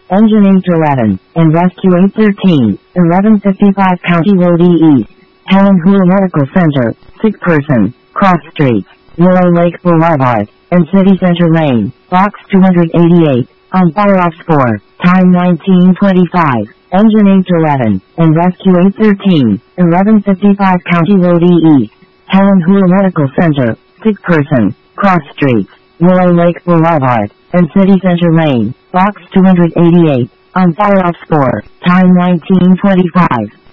Engine 811, and Rescue 813, 1155 County Road E East, Helen Hula Medical Center, sick person, cross streets, Willow Lake Boulevard, and City Center Lane, Box 288, on fire off spore, time 1925, Engine 811, and Rescue 813, 1155 County Road E East, Helen Hula Medical Center, sick person, cross streets, Willow Lake Boulevard, and City Center Lane, Box 288, on fire off spore, time 1925.